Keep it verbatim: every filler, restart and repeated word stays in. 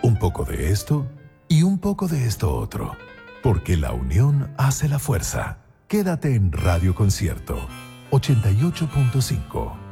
un poco de esto y un poco de esto otro. Porque la unión hace la fuerza. Quédate en Radio Concierto ochenta y ocho punto cinco.